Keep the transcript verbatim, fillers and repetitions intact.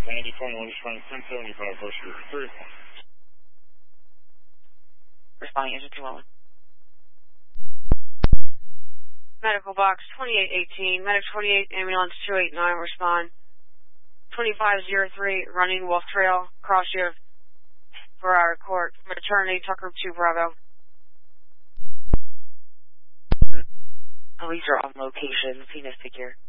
ninety twenty-one, responding ten seventy-five, first year three. Responding engine two one one. Medical box twenty-eight eighteen, medic twenty-eight, ambulance two eight nine, respond. twenty-five oh three, running Wolf Trail, cross shift, Ferrara Court, maternity, Tucker two Bravo. Police are on location, seen a figure.